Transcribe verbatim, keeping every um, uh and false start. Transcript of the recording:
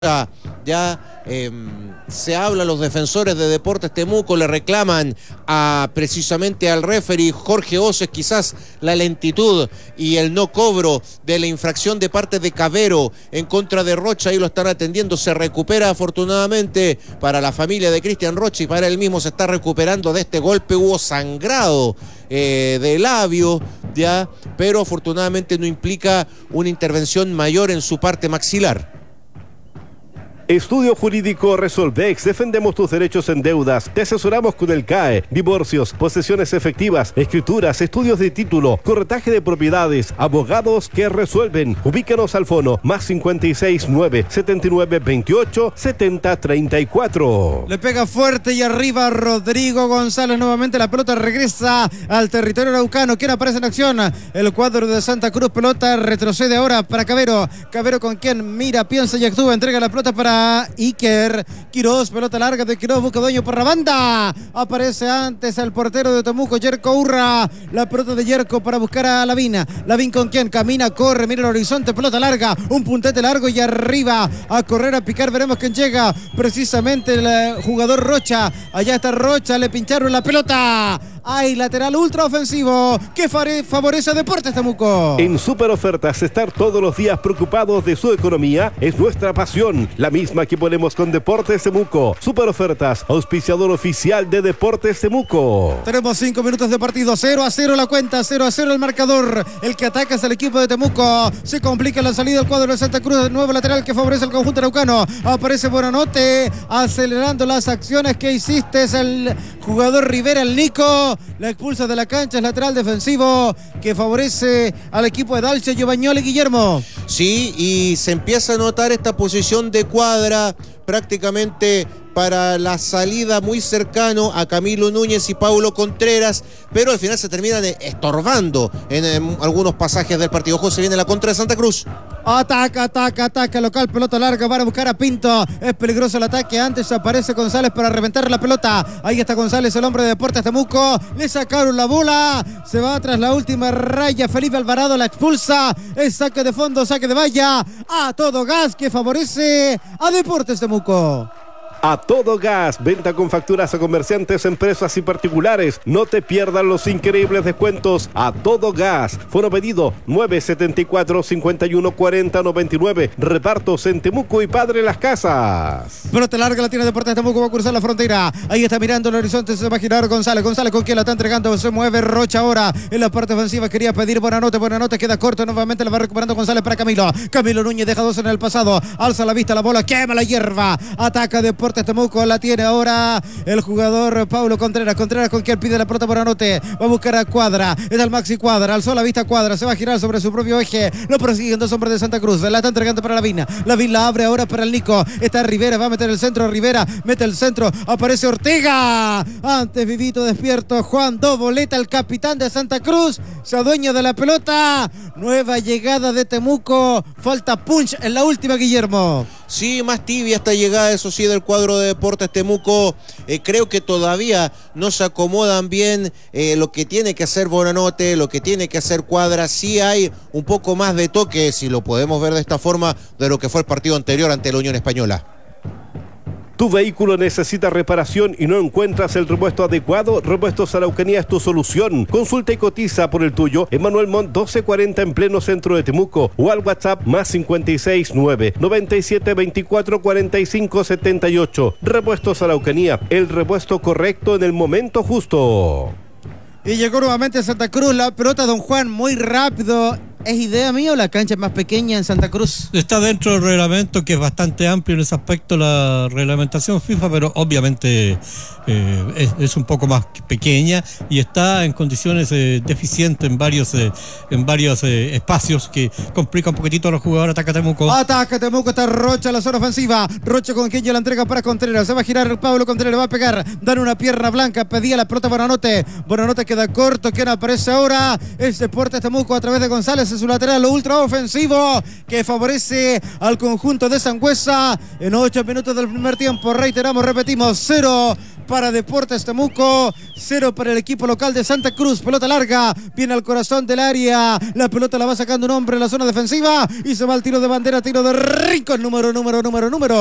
Ya eh, se habla, los defensores de Deportes Temuco le reclaman a precisamente al referee Jorge Oces quizás la lentitud y el no cobro de la infracción de parte de Cavero en contra de Rocha. Ahí lo están atendiendo, se recupera afortunadamente para la familia de Cristian Rocha y para él mismo. Se está recuperando de este golpe, hubo sangrado eh, de labio ya, pero afortunadamente no implica una intervención mayor en su parte maxilar. Estudio Jurídico Resolvex, defendemos tus derechos en deudas, te asesoramos con el C A E, divorcios, posesiones efectivas, escrituras, estudios de título, corretaje de propiedades, abogados que resuelven. Ubícanos al fono más cincuenta y seis, nueve, setenta y nueve, veintiocho, setenta, treinta y cuatro. Le pega fuerte y arriba Rodrigo González, nuevamente la pelota regresa al territorio araucano. ¿Quién aparece en acción? El cuadro de Santa Cruz, pelota retrocede ahora para Cavero. Cavero con quien mira, piensa y actúa, entrega la pelota para Iker Quiroz, pelota larga de Quiroz, busca dueño por la banda, aparece antes el portero de Temuco, Yerko Urra, la pelota de Yerko para buscar a Lavín. Lavín con quien camina, corre, mira el horizonte, pelota larga, un puntete largo y arriba a correr, a picar, veremos quién llega, precisamente el jugador Rocha. Allá está Rocha, le pincharon la pelota. Hay lateral ultra ofensivo que favorece a Deportes Temuco. En Super Ofertas, estar todos los días preocupados de su economía es nuestra pasión, la misma que ponemos con Deportes Temuco. Super Ofertas, auspiciador oficial de Deportes Temuco. Tenemos cinco minutos de partido, cero a cero la cuenta, cero a cero el marcador. El que ataca es el equipo de Temuco. Se complica la salida del cuadro de Santa Cruz, de nuevo lateral que favorece al conjunto araucano. Aparece Buenanote, acelerando las acciones que hiciste, es el jugador Rivera, el Nico. La expulsa de la cancha, es lateral defensivo que favorece al equipo de Dalche, Giovagnoli, Guillermo. Sí, y se empieza a notar esta posición de Cuadra prácticamente para la salida muy cercano a Camilo Núñez y Paulo Contreras, pero al final se terminan estorbando en, en algunos pasajes del partido. Ojo, se viene la contra de Santa Cruz. Ataca, ataca, ataca, local, pelota larga para buscar a Pinto. Es peligroso el ataque, antes aparece González para reventar la pelota. Ahí está González, el hombre de Deportes Temuco. Le sacaron la bola, se va tras la última raya. Felipe Alvarado la expulsa. Es saque de fondo, saque de valla. A todo gas que favorece a Deportes Temuco. A todo gas, venta con facturas a comerciantes, empresas y particulares. No te pierdas los increíbles descuentos. A todo gas. Foro pedido nueve setenta y cuatro, cincuenta y uno, cuarenta, noventa y nueve. Repartos en Temuco y Padre Las Casas. Pelota larga la tiene Deportes Temuco, va a cruzar la frontera. Ahí está mirando el horizonte, se va a girar González. González con quien la está entregando, se mueve Rocha ahora. En la parte ofensiva quería pedir Buenanote, Buenanote queda corto, nuevamente la va recuperando González para Camilo. Camilo Núñez deja dos en el pasado. Alza la vista, la bola, quema la hierba. Ataca Deportes Temuco, la tiene ahora el jugador Paulo Contreras. Contreras con quien pide la pelota Buenanote. Va a buscar a Cuadra. Es el Maxi Cuadra. Alzó la vista Cuadra. Se va a girar sobre su propio eje. Lo persiguen dos hombres de Santa Cruz. La está entregando para Lavín. Lavín la abre ahora para el Nico. Está Rivera. Va a meter el centro. Rivera mete el centro. Aparece Ortega. Antes vivito despierto. Juan Doboleta, el capitán de Santa Cruz. Se adueña de la pelota. Nueva llegada de Temuco. Falta punch en la última, Guillermo. Sí, más tibia esta llegada, eso sí, del cuadro de Deportes Temuco. Eh, creo que todavía no se acomodan bien eh, lo que tiene que hacer Buenanote, lo que tiene que hacer Cuadra. Sí hay un poco más de toque, si lo podemos ver de esta forma, de lo que fue el partido anterior ante la Unión Española. Tu vehículo necesita reparación y no encuentras el repuesto adecuado. Repuestos Araucanía es tu solución. Consulta y cotiza por el tuyo en Manuel Montt doce cuarenta en pleno centro de Temuco o al WhatsApp más cincuenta y seis, nueve, noventa y siete, veinticuatro, cuarenta y cinco, setenta y ocho. Repuestos Araucanía, el repuesto correcto en el momento justo. Y llegó nuevamente Santa Cruz, la pelota Don Juan muy rápido. ¿Es idea mía o la cancha es más pequeña en Santa Cruz? Está dentro del reglamento, que es bastante amplio en ese aspecto, la reglamentación FIFA, pero obviamente eh, es, es un poco más pequeña y está en condiciones eh, deficientes en varios eh, en varios eh, espacios que complica un poquitito a los jugadores. Ataca Temuco. Ataca Temuco, está Rocha en la zona ofensiva. Rocha con quien ya la entrega para Contreras. Se va a girar el Pablo Contreras, va a pegar. Dan una pierna blanca, pedía la pelota Buenanote. Buenanote queda corto. ¿Quién aparece ahora? Es Deportes Temuco a través de González. En su lateral ultra ofensivo que favorece al conjunto de Sangüesa en ocho minutos del primer tiempo. Reiteramos, repetimos, cero para Deportes Temuco, cero para el equipo local de Santa Cruz. Pelota larga, viene al corazón del área, la pelota la va sacando un hombre en la zona defensiva y se va al tiro de bandera, tiro de rincón, número, número, número, número